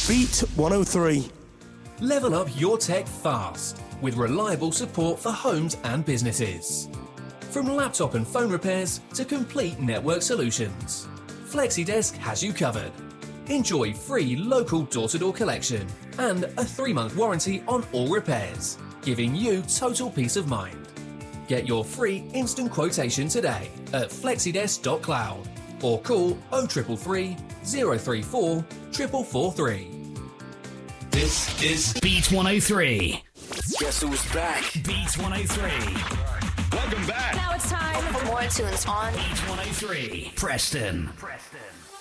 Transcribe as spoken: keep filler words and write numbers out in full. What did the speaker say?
Beat one oh three. Level up your tech fast with reliable support for homes and businesses. From laptop and phone repairs to complete network solutions, FlexiDesk has you covered. Enjoy free local door-to-door collection and a three-month warranty on all repairs, giving you total peace of mind. Get your free instant quotation today at flexidesk dot cloud or call oh three three three, oh three four, four four four three. This is Beat one oh three. Guess Who's Back? Beat one oh three. Welcome back. Now it's time for more tunes on Beat one oh three. Preston. Preston.